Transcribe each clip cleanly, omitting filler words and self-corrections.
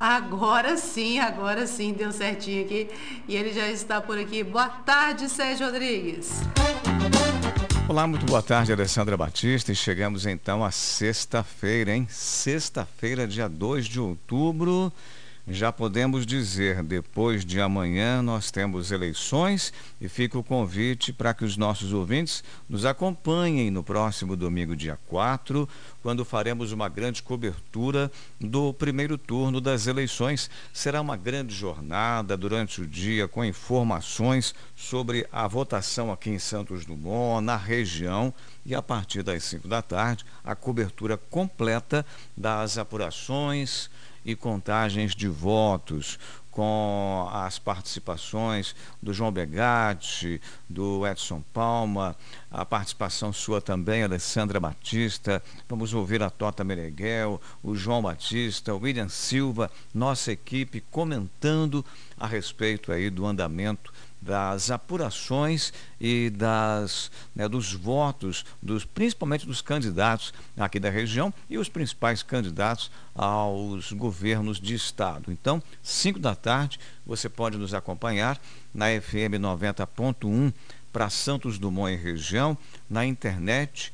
Agora sim, deu certinho aqui. E ele já está por aqui. Boa tarde, Sérgio Rodrigues. Olá, muito boa tarde, Alessandra Batista. E chegamos então à sexta-feira, hein? Sexta-feira, dia 2 de outubro. Já podemos dizer, depois de amanhã nós temos eleições e fica o convite para que os nossos ouvintes nos acompanhem no próximo domingo, dia 4, quando faremos uma grande cobertura do primeiro turno das eleições. Será uma grande jornada durante o dia com informações sobre a votação aqui em Santos Dumont, na região, e a partir das 5 da tarde a cobertura completa das apurações e contagens de votos, com as participações do João Begatti, do Edson Palma, a participação sua também, Alessandra Batista. Vamos ouvir a Tota Meneghel, o João Batista, o William Silva, nossa equipe comentando a respeito aí do andamento das apurações e dos votos, principalmente dos candidatos aqui da região e os principais candidatos aos governos de estado. Então, 5 da tarde, você pode nos acompanhar na FM 90.1 para Santos Dumont e região, na internet,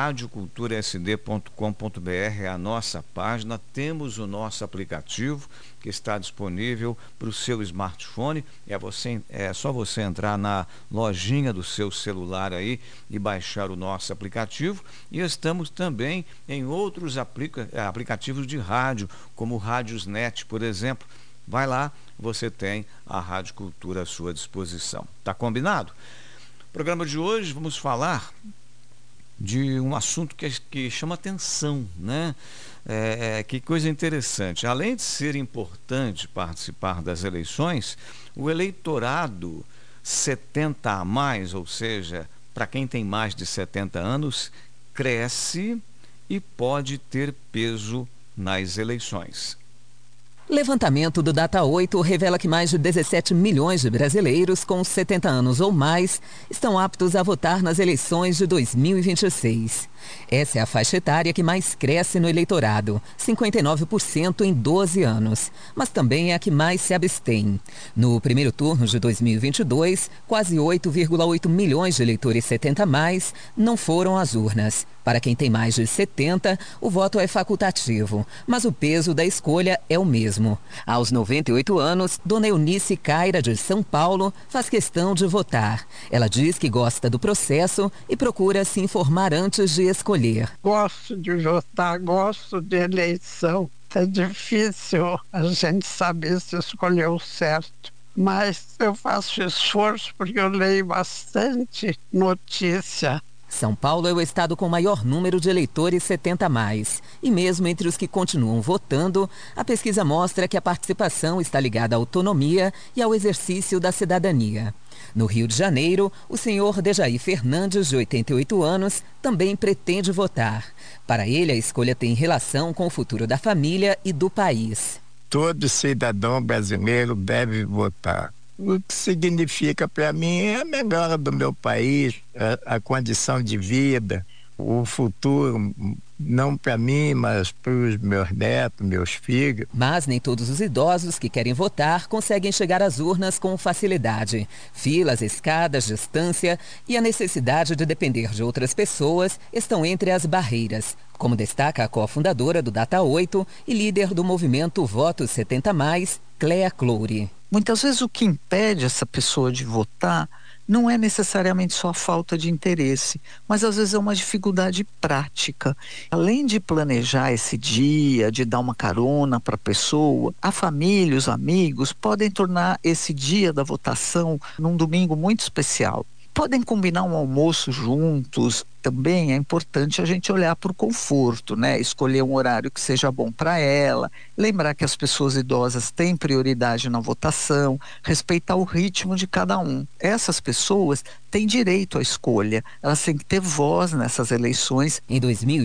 radioculturasd.com.br é a nossa página. Temos o nosso aplicativo que está disponível para o seu smartphone. É só você entrar na lojinha do seu celular aí e baixar o nosso aplicativo. E estamos também em outros aplicativos de rádio, como o Rádiosnet, por exemplo. Vai lá, você tem a Rádio Cultura à sua disposição. Tá combinado? No programa de hoje vamos falar de um assunto que chama atenção, né? Que coisa interessante. Além de ser importante participar das eleições, o eleitorado 70 a mais, ou seja, para quem tem mais de 70 anos, cresce e pode ter peso nas eleições. Levantamento do Data 8 revela que mais de 17 milhões de brasileiros com 70 anos ou mais estão aptos a votar nas eleições de 2026. Essa é a faixa etária que mais cresce no eleitorado, 59% em 12 anos, mas também é a que mais se abstém. No primeiro turno de 2022, quase 8,8 milhões de eleitores 70 a mais não foram às urnas. Para quem tem mais de 70, o voto é facultativo, mas o peso da escolha é o mesmo. Aos 98 anos, Dona Eunice Caira, de São Paulo, faz questão de votar. Ela diz que gosta do processo e procura se informar antes de escolher. Gosto de votar, gosto de eleição. É difícil a gente saber se escolheu certo. Mas eu faço esforço porque eu leio bastante notícia. São Paulo é o estado com maior número de eleitores 70 a mais. E mesmo entre os que continuam votando, a pesquisa mostra que a participação está ligada à autonomia e ao exercício da cidadania. No Rio de Janeiro, o senhor Dejaí Fernandes, de 88 anos, também pretende votar. Para ele, a escolha tem relação com o futuro da família e do país. Todo cidadão brasileiro deve votar. O que significa para mim é a melhora do meu país, a condição de vida, o futuro, não para mim, mas para os meus netos, meus filhos. Mas nem todos os idosos que querem votar conseguem chegar às urnas com facilidade. Filas, escadas, distância e a necessidade de depender de outras pessoas estão entre as barreiras, como destaca a cofundadora do Data 8 e líder do movimento Votos 70 Mais, Cléa Clouri. Muitas vezes o que impede essa pessoa de votar não é necessariamente só a falta de interesse, mas às vezes é uma dificuldade prática. Além de planejar esse dia, de dar uma carona para a pessoa, a família, os amigos podem tornar esse dia da votação num domingo muito especial. Podem combinar um almoço juntos. Também é importante a gente olhar para o conforto, né? Escolher um horário que seja bom para ela, lembrar que as pessoas idosas têm prioridade na votação, respeitar o ritmo de cada um. Essas pessoas têm direito à escolha, elas têm que ter voz nessas eleições. Em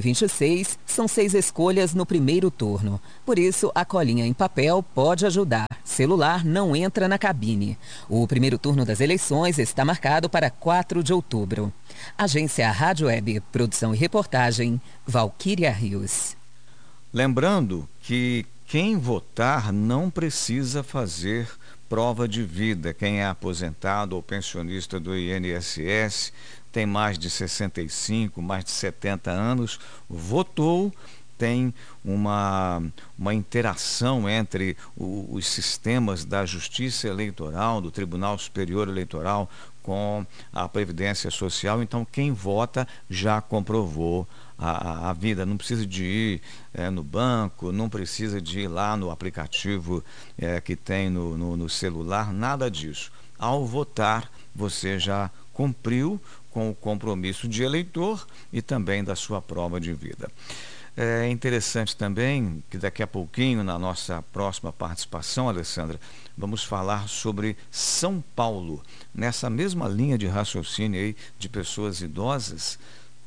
2026, são 6 escolhas no primeiro turno. Por isso, a colinha em papel pode ajudar. Celular não entra na cabine. O primeiro turno das eleições está marcado para 4 de outubro. Agência Rádio Web, produção e reportagem, Valquíria Rios. Lembrando que quem votar não precisa fazer prova de vida. Quem é aposentado ou pensionista do INSS, tem mais de 65, mais de 70 anos, votou, tem uma interação entre os sistemas da Justiça Eleitoral, do Tribunal Superior Eleitoral, com a Previdência Social. Então, quem vota já comprovou a vida, não precisa de ir no banco, não precisa de ir lá no aplicativo que tem no celular, nada disso. Ao votar, você já cumpriu com o compromisso de eleitor e também da sua prova de vida. É interessante também que daqui a pouquinho, na nossa próxima participação, Alessandra, vamos falar sobre São Paulo. Nessa mesma linha de raciocínio aí de pessoas idosas,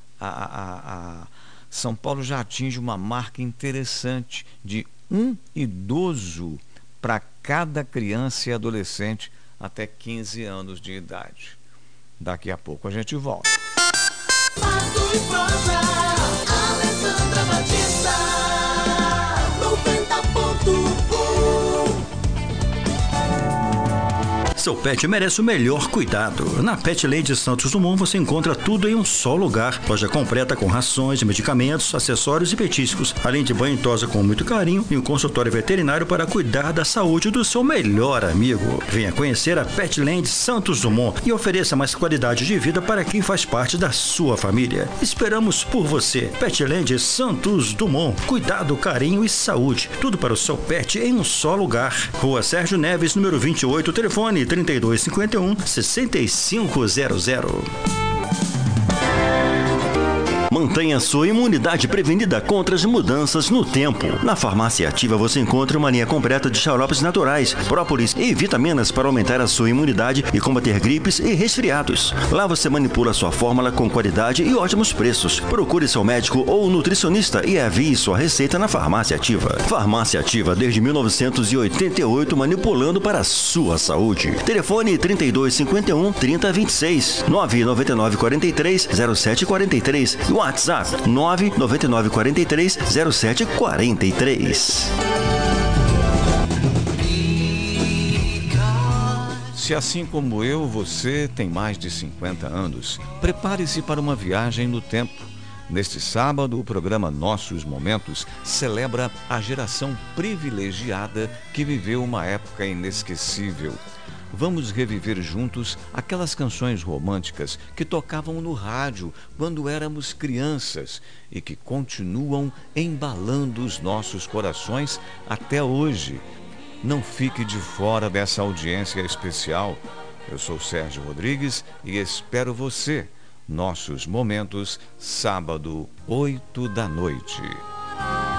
São Paulo já atinge uma marca interessante de um idoso para cada criança e adolescente até 15 anos de idade. Daqui a pouco a gente volta. Passo e prosa, Alessandra Batista, 90.1. Seu pet merece o melhor cuidado. Na Petland Santos Dumont você encontra tudo em um só lugar. Loja completa com rações, medicamentos, acessórios e petiscos, além de banho e tosa com muito carinho e um consultório veterinário para cuidar da saúde do seu melhor amigo. Venha conhecer a Petland Santos Dumont e ofereça mais qualidade de vida para quem faz parte da sua família. Esperamos por você. Petland Santos Dumont. Cuidado, carinho e saúde. Tudo para o seu pet em um só lugar. Rua Sérgio Neves, número 28, telefone 3251-6500. Mantenha sua imunidade prevenida contra as mudanças no tempo. Na Farmácia Ativa você encontra uma linha completa de xaropes naturais, própolis e vitaminas para aumentar a sua imunidade e combater gripes e resfriados. Lá você manipula sua fórmula com qualidade e ótimos preços. Procure seu médico ou nutricionista e envie sua receita na Farmácia Ativa. Farmácia Ativa desde 1988, manipulando para a sua saúde. Telefone 3251-3026, 99943-0743 e WhatsApp 99943-0743. Se assim como eu, você tem mais de 50 anos, prepare-se para uma viagem no tempo. Neste sábado, o programa Nossos Momentos celebra a geração privilegiada que viveu uma época inesquecível. Vamos reviver juntos aquelas canções românticas que tocavam no rádio quando éramos crianças e que continuam embalando os nossos corações até hoje. Não fique de fora dessa audiência especial. Eu sou Sérgio Rodrigues e espero você. Nossos Momentos, sábado, 8 da noite.